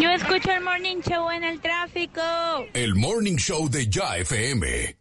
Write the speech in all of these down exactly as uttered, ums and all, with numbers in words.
Yo escucho el Morning Show en el tráfico. El Morning Show de Ya F M.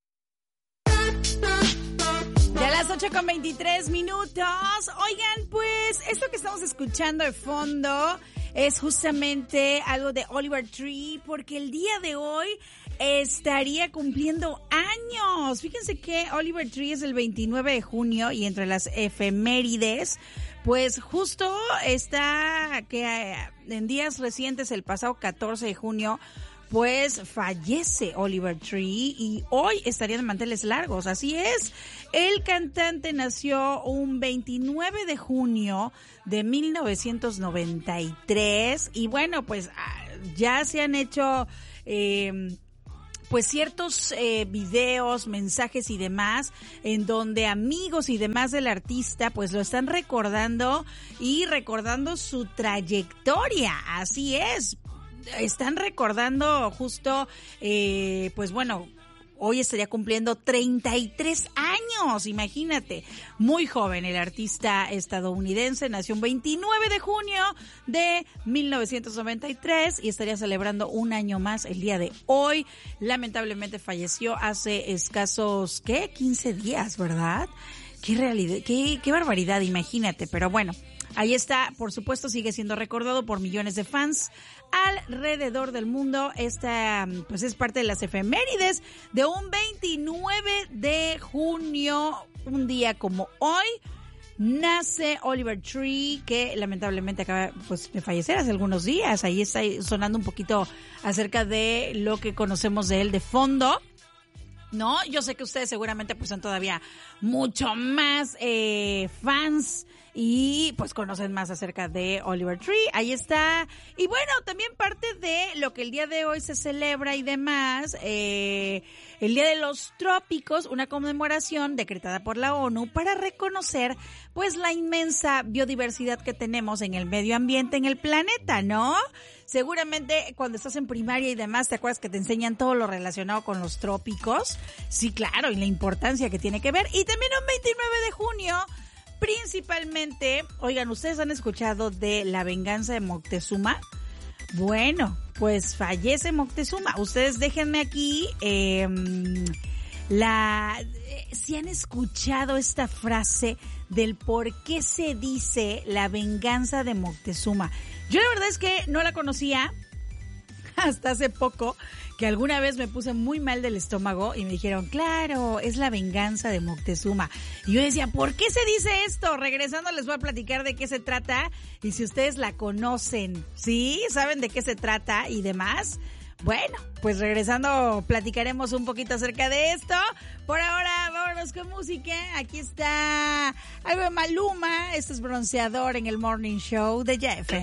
Ya a las ocho con veintitrés minutos. Oigan, pues esto que estamos escuchando de fondo es justamente algo de Oliver Tree, porque el día de hoy estaría cumpliendo años. Fíjense que Oliver Tree es el veintinueve de junio y entre las efemérides, pues justo está que en días recientes, el pasado catorce de junio, pues fallece Oliver Tree y hoy estaría de manteles largos. Así es, el cantante nació un veintinueve de junio de mil novecientos noventa y tres y bueno, pues ya se han hecho eh, pues ciertos eh, videos, mensajes y demás, en donde amigos y demás del artista pues lo están recordando y recordando su trayectoria. Así es, están recordando justo, eh, pues bueno, hoy estaría cumpliendo treinta y tres años, imagínate. Muy joven el artista estadounidense, nació un veintinueve de junio de mil novecientos noventa y tres y estaría celebrando un año más el día de hoy. Lamentablemente falleció hace escasos, ¿qué? quince días, ¿verdad? Qué realidad, qué, qué barbaridad, imagínate. Pero bueno, ahí está, por supuesto sigue siendo recordado por millones de fans alrededor del mundo. Esta pues es parte de las efemérides de un veintinueve de junio, un día como hoy, nace Oliver Tree, que lamentablemente acaba pues de fallecer hace algunos días. Ahí está sonando un poquito acerca de lo que conocemos de él de fondo. No, yo sé que ustedes seguramente pues son todavía mucho más eh, fans y pues conocen más acerca de Oliver Tree. Ahí está. Y bueno, también parte de lo que el día de hoy se celebra y demás, eh, el Día de los Trópicos, una conmemoración decretada por la ONU para reconocer pues la inmensa biodiversidad que tenemos en el medio ambiente en el planeta, ¿no? Seguramente cuando estás en primaria y demás, ¿te acuerdas que te enseñan todo lo relacionado con los trópicos? Sí, claro, y la importancia que tiene que ver. Y también un veintinueve de junio, principalmente, oigan, ¿ustedes han escuchado de la venganza de Moctezuma? Bueno, pues fallece Moctezuma. Ustedes déjenme aquí, eh, la, eh, si han escuchado esta frase del por qué se dice la venganza de Moctezuma. Yo la verdad es que no la conocía hasta hace poco, que alguna vez me puse muy mal del estómago y me dijeron, claro, es la venganza de Moctezuma. Y yo decía, ¿por qué se dice esto? Regresando les voy a platicar de qué se trata y si ustedes la conocen, ¿sí? ¿Saben de qué se trata y demás? Bueno, pues regresando platicaremos un poquito acerca de esto. Por ahora, vámonos con música. Aquí está algo de Maluma. Esto es Bronceador en el Morning Show de Ya F M.